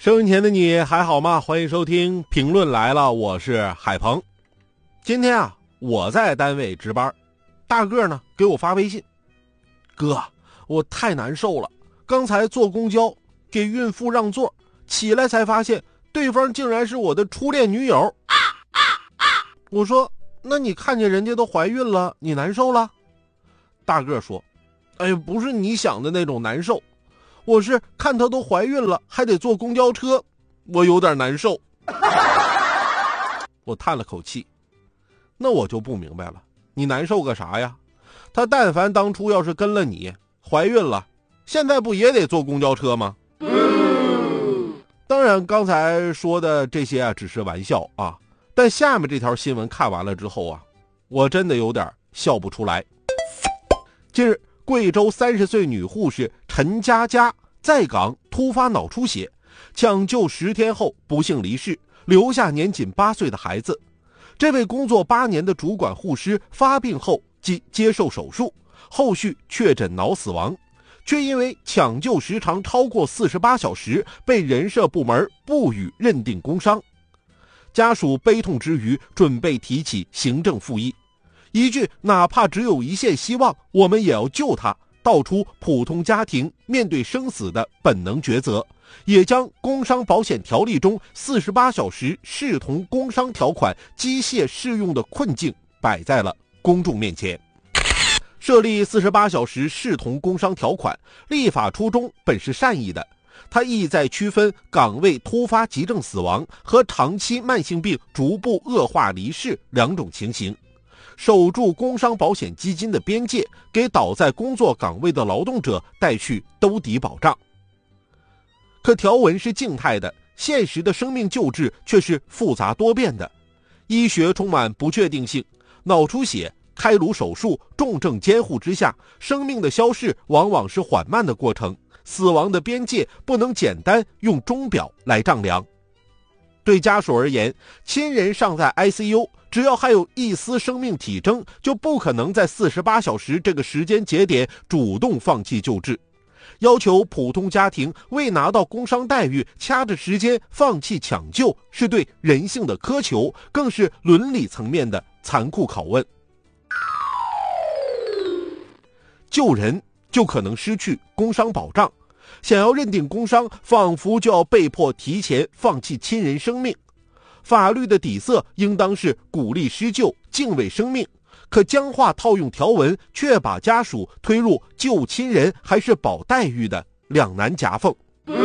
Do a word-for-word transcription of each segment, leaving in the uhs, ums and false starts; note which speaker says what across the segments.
Speaker 1: 收音前的你还好吗？欢迎收听评论来了，我是海鹏。今天啊，我在单位值班，大个呢给我发微信，哥，我太难受了，刚才坐公交给孕妇让座，起来才发现对方竟然是我的初恋女友。啊啊啊、我说，那你看见人家都怀孕了，你难受了？大个说，哎呀，不是你想的那种难受，我是看她都怀孕了还得坐公交车，我有点难受。我叹了口气，那我就不明白了，你难受个啥呀？她但凡当初要是跟了你，怀孕了，现在不也得坐公交车吗？嗯、当然刚才说的这些啊只是玩笑啊，但下面这条新闻看完了之后啊，我真的有点笑不出来。近日，贵州三十岁女护士陈佳佳在岗突发脑出血，抢救十天后不幸离世，留下年仅八岁的孩子。这位工作八年的主管护师发病后即接受手术，后续确诊脑死亡，却因为抢救时长超过四十八小时，被人社部门不予认定工伤。家属悲痛之余，准备提起行政复议。一句哪怕只有一线希望，我们也要救他，道出普通家庭面对生死的本能抉择，也将工伤保险条例中四十八小时视同工伤条款机械适用的困境摆在了公众面前。设立四十八小时视同工伤条款，立法初衷本是善意的，它意在区分岗位突发急症死亡和长期慢性病逐步恶化离世两种情形，守住工伤保险基金的边界，给倒在工作岗位的劳动者带去兜底保障。可条文是静态的，现实的生命救治却是复杂多变的。医学充满不确定性，脑出血、开颅手术、重症监护之下，生命的消逝往往是缓慢的过程，死亡的边界不能简单用钟表来丈量。对家属而言，亲人尚在 I C U， 只要还有一丝生命体征，就不可能在四十八小时这个时间节点主动放弃救治。要求普通家庭未拿到工伤待遇，掐着时间放弃抢救，是对人性的苛求，更是伦理层面的残酷拷问。救人就可能失去工伤保障，想要认定工伤，仿佛就要被迫提前放弃亲人生命。法律的底色应当是鼓励施救、敬畏生命，可僵化套用条文，却把家属推入救亲人还是保待遇的两难夹缝。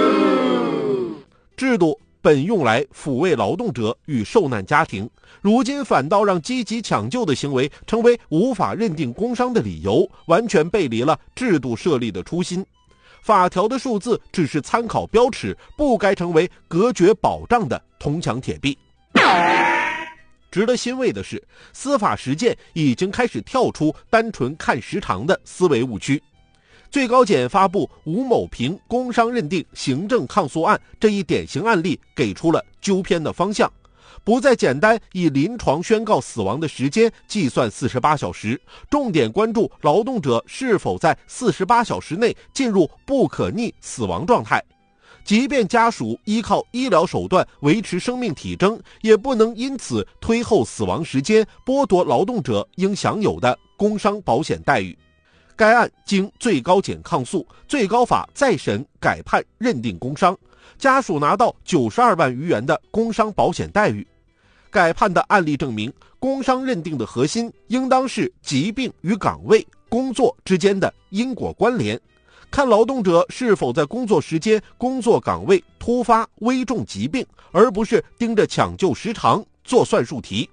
Speaker 1: 制度本用来抚慰劳动者与受难家庭，如今反倒让积极抢救的行为成为无法认定工伤的理由，完全背离了制度设立的初心。法条的数字只是参考标尺，不该成为隔绝保障的铜墙铁壁。值得欣慰的是，司法实践已经开始跳出单纯看时长的思维误区。最高检发布吴某平工伤认定行政抗诉案这一典型案例，给出了纠偏的方向，不再简单以临床宣告死亡的时间计算四十八小时，重点关注劳动者是否在四十八小时内进入不可逆死亡状态。即便家属依靠医疗手段维持生命体征，也不能因此推后死亡时间，剥夺劳动者应享有的工伤保险待遇。该案经最高检抗诉，最高法再审改判认定工伤，家属拿到九十二万余元的工伤保险待遇。改判的案例证明，工伤认定的核心应当是疾病与岗位、工作之间的因果关联，看劳动者是否在工作时间、工作岗位突发危重疾病，而不是盯着抢救时长做算术题。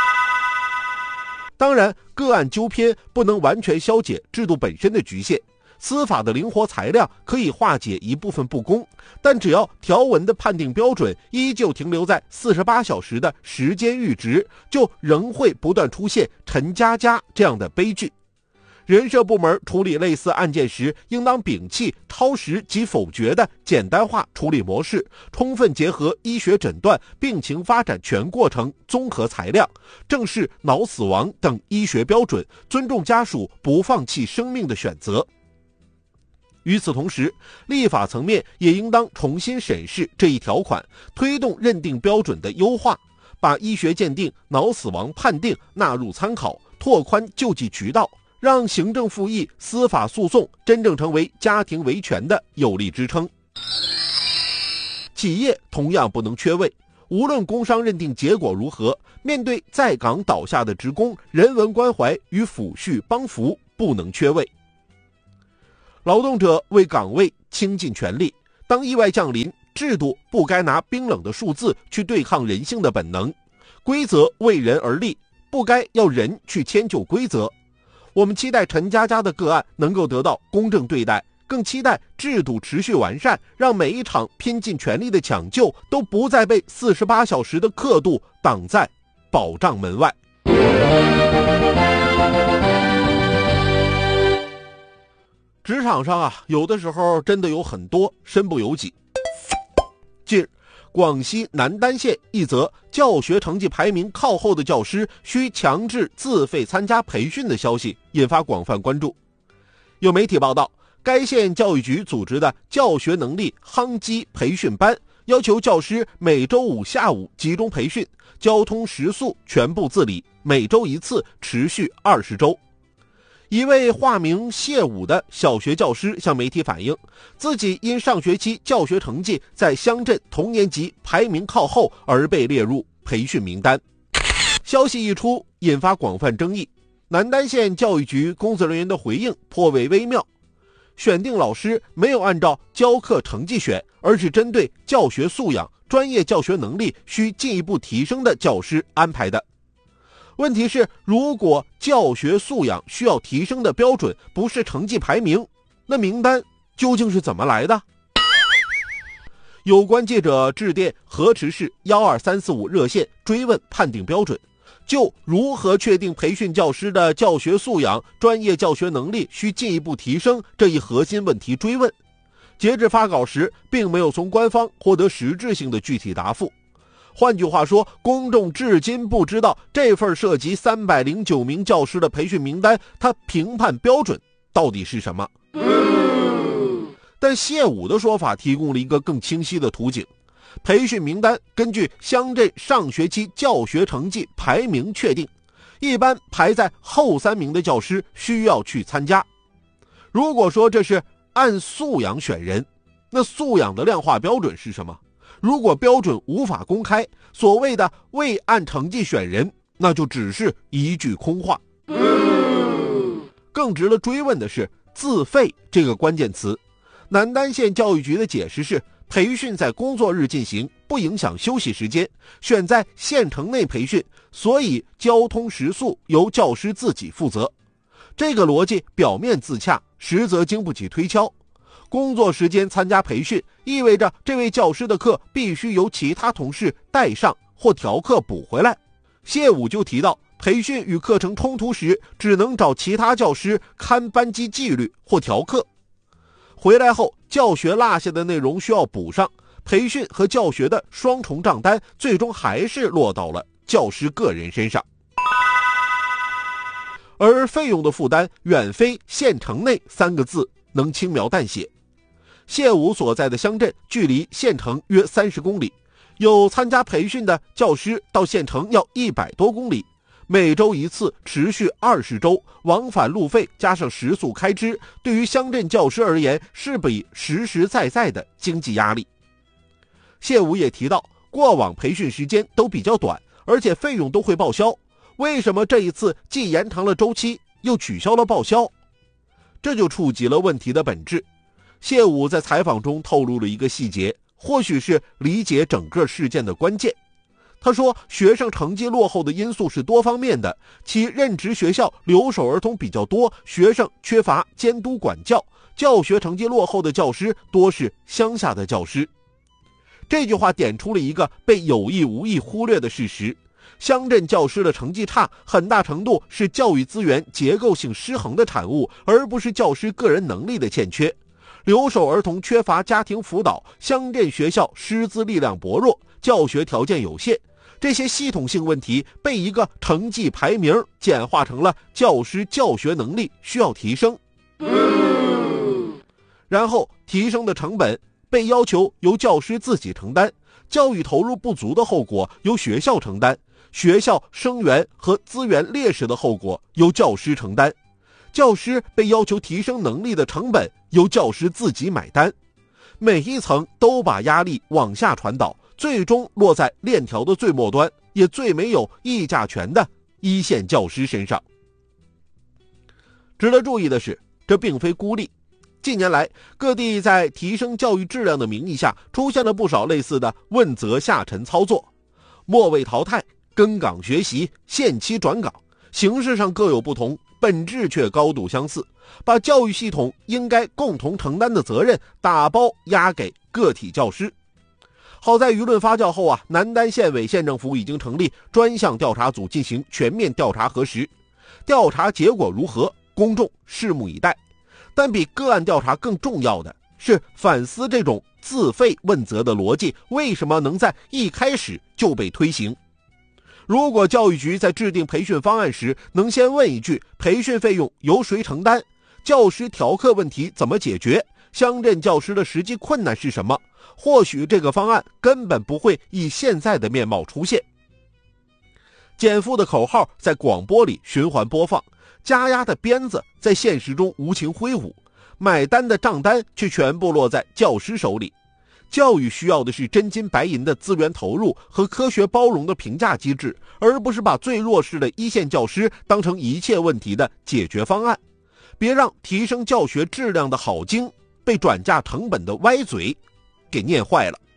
Speaker 1: 当然，个案纠偏不能完全消解制度本身的局限，司法的灵活裁量可以化解一部分不公，但只要条文的判定标准依旧停留在四十八小时的时间阈值，就仍会不断出现陈佳佳这样的悲剧。人社部门处理类似案件时，应当摒弃超时及否决的简单化处理模式，充分结合医学诊断、病情发展全过程综合裁量，正视脑死亡等医学标准，尊重家属不放弃生命的选择。 与此同时，立法层面也应当重新审视这一条款，推动认定标准的优化，把医学鉴定、脑死亡判定纳入参考，拓宽救济渠道，让行政复议、司法诉讼真正成为家庭维权的有力支撑。企业同样不能缺位，无论工伤认定结果如何，面对在岗倒下的职工，人文关怀与抚恤帮扶不能缺位。劳动者为岗位倾尽全力，当意外降临，制度不该拿冰冷的数字去对抗人性的本能，规则为人而立，不该要人去迁就规则。我们期待陈佳佳的个案能够得到公正对待，更期待制度持续完善，让每一场拼尽全力的抢救都不再被四十八小时的刻度挡在保障门外。职场上啊，有的时候真的有很多身不由己。近日，广西南丹县一则教学成绩排名靠后的教师需强制自费参加培训的消息引发广泛关注。有媒体报道，该县教育局组织的教学能力夯基培训班，要求教师每周五下午集中培训，交通食宿全部自理，每周一次，持续二十周。一位化名谢武的小学教师向媒体反映，自己因上学期教学成绩在乡镇同年级排名靠后而被列入培训名单。消息一出，引发广泛争议。南丹县教育局工作人员的回应颇为微妙，选定老师没有按照教课成绩选，而是针对教学素养、专业教学能力需进一步提升的教师安排的。问题是，如果教学素养需要提升的标准不是成绩排名，那名单究竟是怎么来的？有关记者致电河池市一二三四五热线追问判定标准，就如何确定培训教师的教学素养、专业教学能力需进一步提升这一核心问题追问。截至发稿时，并没有从官方获得实质性的具体答复。换句话说，公众至今不知道这份涉及三百零九名教师的培训名单，它评判标准到底是什么？但谢武的说法提供了一个更清晰的图景。培训名单根据乡镇上学期教学成绩排名确定，一般排在后三名的教师需要去参加。如果说这是按素养选人，那素养的量化标准是什么？如果标准无法公开，所谓的未按成绩选人，那就只是一句空话。更值得追问的是自费这个关键词。南丹县教育局的解释是，培训在工作日进行，不影响休息时间，选在县城内培训，所以交通食宿由教师自己负责。这个逻辑表面自洽，实则经不起推敲。工作时间参加培训，意味着这位教师的课必须由其他同事代上或调课补回来。谢武就提到，培训与课程冲突时，只能找其他教师看班级纪律或调课。回来后，教学落下的内容需要补上，培训和教学的双重账单，最终还是落到了教师个人身上。而费用的负担远非县城内三个字能轻描淡写。谢武所在的乡镇距离县城约三十公里，有参加培训的教师到县城要一百多公里，每周一次，持续二十周，往返路费加上食宿开支，对于乡镇教师而言是比实实在在的经济压力。谢武也提到，过往培训时间都比较短，而且费用都会报销，为什么这一次既延长了周期，又取消了报销？这就触及了问题的本质。谢武在采访中透露了一个细节，或许是理解整个事件的关键。他说，学生成绩落后的因素是多方面的，其任职学校留守儿童比较多，学生缺乏监督管教，教学成绩落后的教师多是乡下的教师。这句话点出了一个被有意无意忽略的事实，乡镇教师的成绩差，很大程度是教育资源结构性失衡的产物，而不是教师个人能力的欠缺。留守儿童缺乏家庭辅导，乡镇学校师资力量薄弱，教学条件有限，这些系统性问题被一个成绩排名简化成了教师教学能力需要提升。 然后提升的成本被要求由教师自己承担，教育投入不足的后果由学校承担，学校生源和资源劣势的后果由教师承担，教师被要求提升能力的成本由教师自己买单。每一层都把压力往下传导，最终落在链条的最末端，也最没有议价权的一线教师身上。值得注意的是，这并非孤立。近年来，各地在提升教育质量的名义下，出现了不少类似的问责下沉操作，末位淘汰、跟岗学习、限期转岗，形式上各有不同，本质却高度相似，把教育系统应该共同承担的责任打包压给个体教师。好在舆论发酵后啊，南丹县委县政府已经成立专项调查组进行全面调查核实，调查结果如何，公众拭目以待。但比个案调查更重要的是反思这种自费问责的逻辑为什么能在一开始就被推行。如果教育局在制定培训方案时能先问一句培训费用由谁承担，教师调课问题怎么解决，乡镇教师的实际困难是什么，或许这个方案根本不会以现在的面貌出现。减负的口号在广播里循环播放，加压的鞭子在现实中无情挥舞，买单的账单却全部落在教师手里。教育需要的是真金白银的资源投入和科学包容的评价机制，而不是把最弱势的一线教师当成一切问题的解决方案。别让提升教学质量的好经被转嫁成本的歪嘴给念坏了。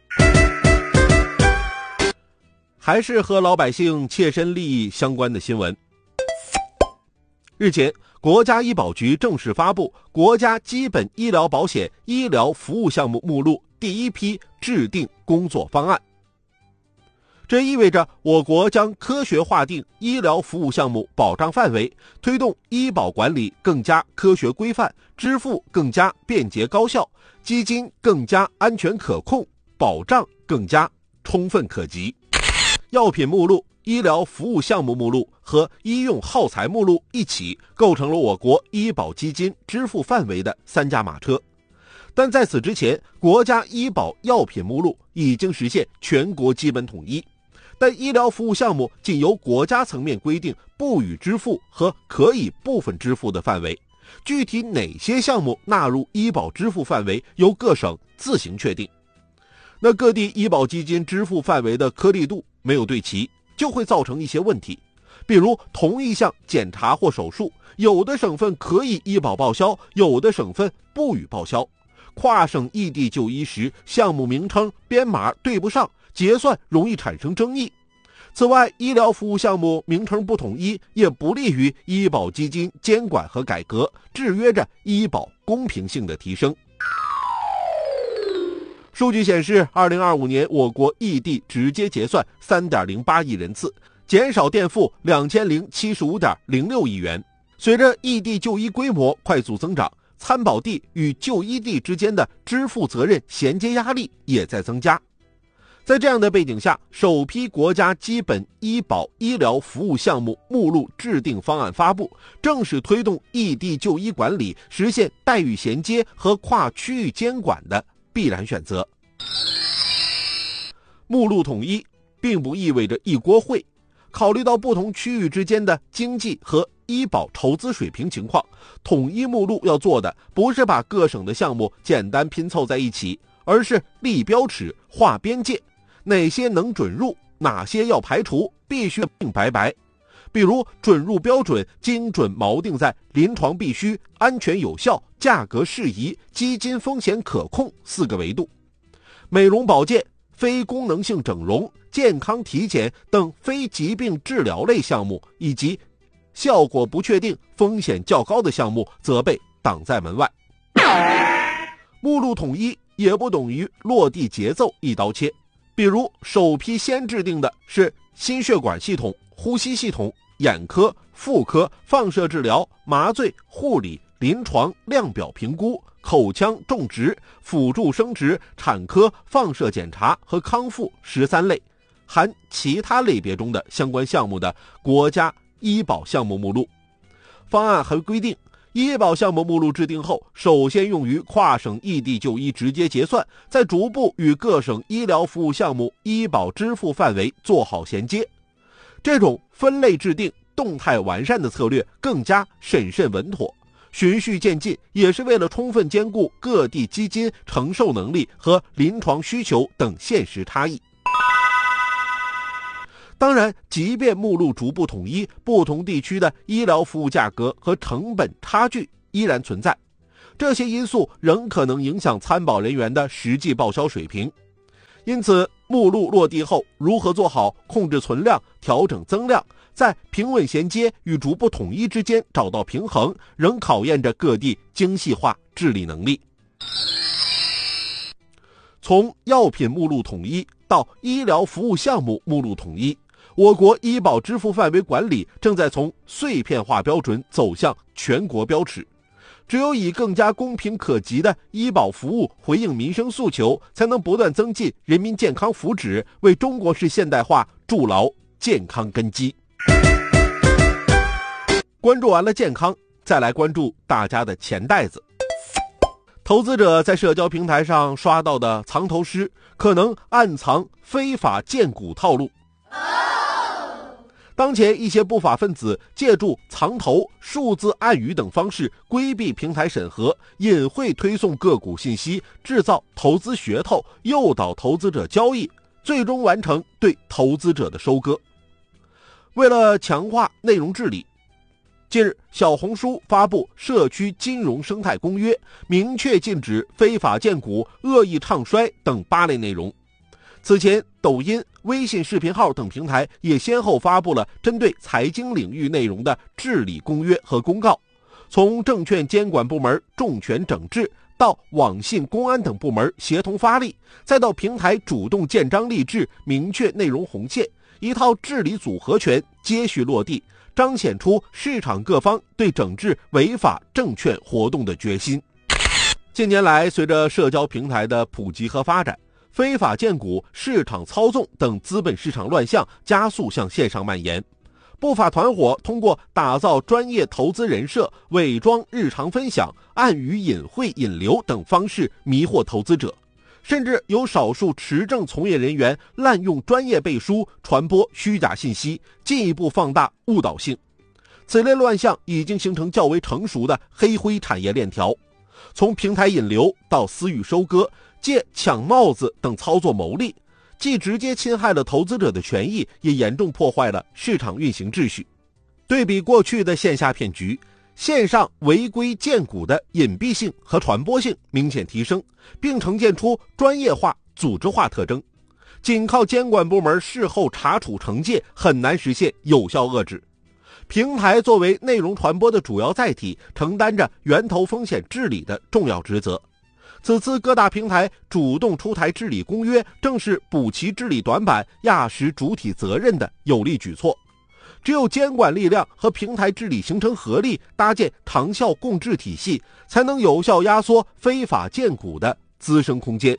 Speaker 1: 还是和老百姓切身利益相关的新闻。日前，国家医保局正式发布国家基本医疗保险医疗服务项目目录第一批制定工作方案。这意味着我国将科学划定医疗服务项目保障范围，推动医保管理更加科学规范，支付更加便捷高效，基金更加安全可控，保障更加充分可及。药品目录、医疗服务项目目录和医用耗材目录一起构成了我国医保基金支付范围的三驾马车。但在此之前，国家医保药品目录已经实现全国基本统一，但医疗服务项目仅由国家层面规定不予支付和可以部分支付的范围，具体哪些项目纳入医保支付范围由各省自行确定。那各地医保基金支付范围的颗粒度没有对齐，就会造成一些问题。比如同一项检查或手术，有的省份可以医保报销，有的省份不予报销。跨省异地就医时，项目名称编码对不上，结算容易产生争议。此外，医疗服务项目名称不统一，也不利于医保基金监管和改革，制约着医保公平性的提升。数据显示，二零二五年我国异地直接结算 三点零八亿人次，减少垫付 两千零七十五点零六亿元。随着异地就医规模快速增长，参保地与就医地之间的支付责任衔接压力也在增加。在这样的背景下，首批国家基本医保医疗服务项目目录制定方案发布，正是推动异地就医管理实现待遇衔接和跨区域监管的必然选择。目录统一并不意味着一锅烩，考虑到不同区域之间的经济和医保筹资水平情况，统一目录要做的不是把各省的项目简单拼凑在一起，而是立标尺、划边界，哪些能准入，哪些要排除，必须明白白。比如准入标准精准锚定在临床必须、安全有效、价格适宜、基金风险可控四个维度。美容保健、非功能性整容、健康体检等非疾病治疗类项目，以及效果不确定、风险较高的项目则被挡在门外。目录统一也不等于落地节奏一刀切，比如首批先制定的是心血管系统、呼吸系统、眼科、妇科、放射治疗、麻醉、护理、临床量表评估、口腔种植、辅助生殖、产科、放射检查和康复十三类，含其他类别中的相关项目的国家医保项目目录。方案还规定， 医保项目目录制定后，首先用于跨省异地就医直接结算，再逐步与各省医疗服务项目医保支付范围做好衔接。这种分类制定、动态完善的策略更加审慎稳妥，循序渐进，也是为了充分兼顾各地基金承受能力和临床需求等现实差异。当然，即便目录逐步统一，不同地区的医疗服务价格和成本差距依然存在，这些因素仍可能影响参保人员的实际报销水平。因此，目录落地后，如何做好控制存量、调整增量，在平稳衔接与逐步统一之间找到平衡，仍考验着各地精细化治理能力。从药品目录统一到医疗服务项目目录统一，我国医保支付范围管理正在从碎片化标准走向全国标尺。只有以更加公平可及的医保服务回应民生诉求，才能不断增进人民健康福祉，为中国式现代化筑牢健康根基。关注完了健康，再来关注大家的钱袋子。投资者在社交平台上刷到的藏头诗，可能暗藏非法荐股套路。当前一些不法分子借助藏头、数字暗语等方式规避平台审核，隐晦推送个股信息，制造投资噱头，诱导投资者交易，最终完成对投资者的收割。为了强化内容治理，近日小红书发布社区金融生态公约，明确禁止非法荐股、恶意唱衰等八类内容。此前，抖音、微信视频号等平台也先后发布了针对财经领域内容的治理公约和公告。从证券监管部门重拳整治，到网信、公安等部门协同发力，再到平台主动建章立制，明确内容红线，一套治理组合拳接续落地，彰显出市场各方对整治违法证券活动的决心。近年来，随着社交平台的普及和发展，非法荐股、市场操纵等资本市场乱象加速向线上蔓延。不法团伙通过打造专业投资人设、伪装日常分享、暗语隐晦引流等方式迷惑投资者，甚至有少数持证从业人员滥用专业背书，传播虚假信息，进一步放大误导性。此类乱象已经形成较为成熟的黑灰产业链条，从平台引流到私域收割，借抢帽子等操作牟利，既直接侵害了投资者的权益，也严重破坏了市场运行秩序。对比过去的线下骗局，线上违规荐股的隐蔽性和传播性明显提升，并呈现出专业化、组织化特征。仅靠监管部门事后查处惩戒，很难实现有效遏制。平台作为内容传播的主要载体，承担着源头风险治理的重要职责。此次各大平台主动出台治理公约，正是补齐治理短板、压实主体责任的有力举措。只有监管力量和平台治理形成合力，搭建长效共治体系，才能有效压缩非法荐股的滋生空间。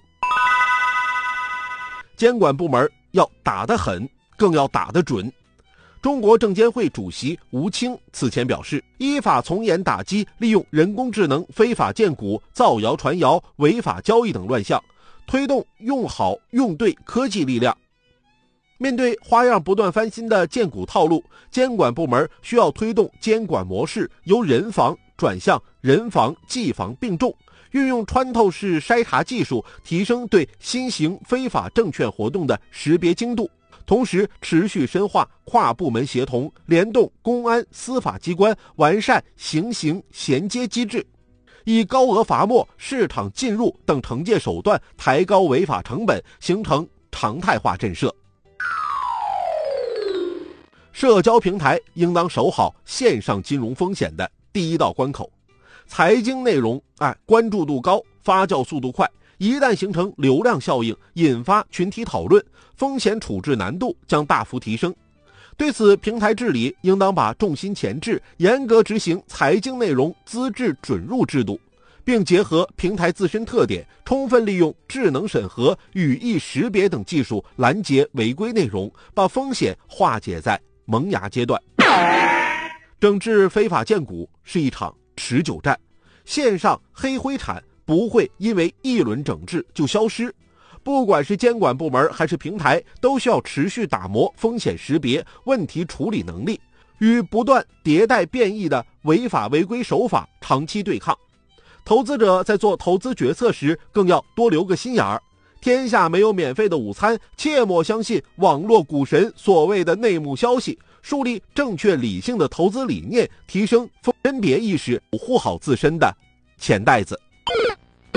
Speaker 1: 监管部门要打得狠，更要打得准。中国证监会主席吴清此前表示，依法从严打击利用人工智能非法荐股、造谣传谣、违法交易等乱象，推动用好用对科技力量。面对花样不断翻新的荐股套路，监管部门需要推动监管模式由人防转向人防技防并重，运用穿透式筛查技术，提升对新型非法证券活动的识别精度。同时持续深化跨部门协同，联动公安、司法机关，完善刑刑衔接机制，以高额罚没、市场进入等惩戒手段抬高违法成本，形成常态化震慑。社交平台应当守好线上金融风险的第一道关口，财经内容哎关注度高，发酵速度快，一旦形成流量效应，引发群体讨论，风险处置难度将大幅提升。对此，平台治理应当把重心前置，严格执行财经内容资质准入制度，并结合平台自身特点，充分利用智能审核、语义识别等技术拦截违规内容，把风险化解在萌芽阶段。整治非法荐股是一场持久战，线上黑灰产不会因为一轮整治就消失。不管是监管部门还是平台，都需要持续打磨风险识别、问题处理能力，与不断迭代变异的违法违规手法长期对抗。投资者在做投资决策时，更要多留个心眼儿。天下没有免费的午餐，切莫相信网络股神所谓的内幕消息，树立正确理性的投资理念，提升分别意识，保护好自身的钱袋子。